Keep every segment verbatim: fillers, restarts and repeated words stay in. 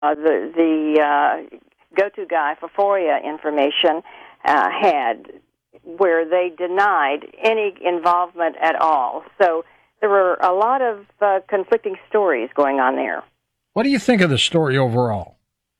uh, the the uh, go-to guy for FOIA information uh, had, where they denied any involvement at all. So there were a lot of uh, conflicting stories going on there. What do you think of the story overall?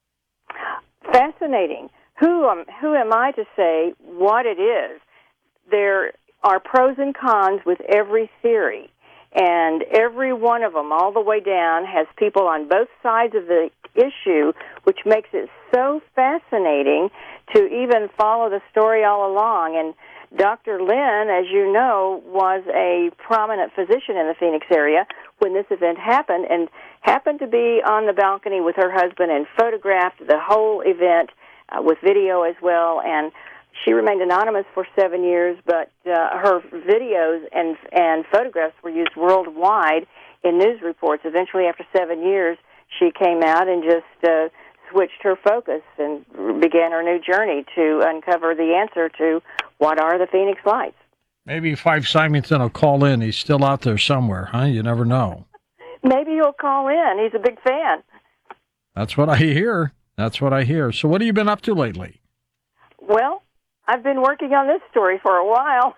Fascinating. Who am, who am I to say what it is? There are pros and cons with every theory, and every one of them, all the way down, has people on both sides of the issue, which makes it so fascinating to even follow the story all along. And Doctor Lynn, as you know, was a prominent physician in the Phoenix area when this event happened, and happened to be on the balcony with her husband and photographed the whole event uh, with video as well. And she remained anonymous for seven years, but uh, her videos and and photographs were used worldwide in news reports. Eventually, after seven years, she came out and just uh, switched her focus and began her new journey to uncover the answer to what are the Phoenix Lights. Maybe Fife Symington will call in. He's still out there somewhere, huh? You never know. Maybe he'll call in. He's a big fan. That's what I hear. That's what I hear. So what have you been up to lately? Well, I've been working on this story for a while.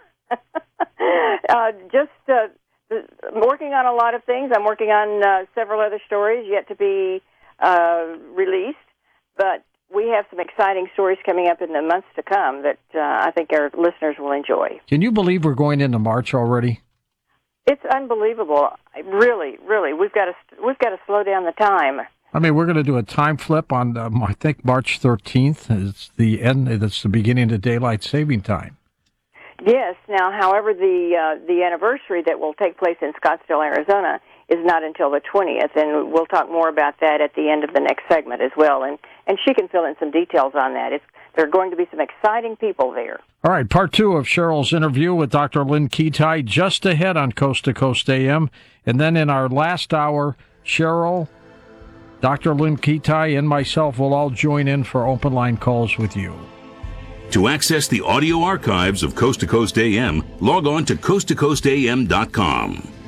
uh, just uh, working on a lot of things. I'm working on uh, several other stories yet to be uh, released, but we have some exciting stories coming up in the months to come that uh, I think our listeners will enjoy. Can you believe we're going into March already? It's unbelievable. Really, really. We've got to we've got to slow down the time. I mean, we're going to do a time flip on, um, I think, March thirteenth. It's the end. It's the beginning of daylight saving time. Yes. Now, however, the uh, the anniversary that will take place in Scottsdale, Arizona, is not until the twentieth, and we'll talk more about that at the end of the next segment as well. And and she can fill in some details on that. It's there are going to be some exciting people there. All right, part two of Cheryl's interview with Doctor Lynn Kitei just ahead on Coast to Coast A M. And then in our last hour, Cheryl, Doctor Lynn Kitei, and myself will all join in for open line calls with you. To access the audio archives of Coast to Coast A M, log on to coast to coast a m dot com.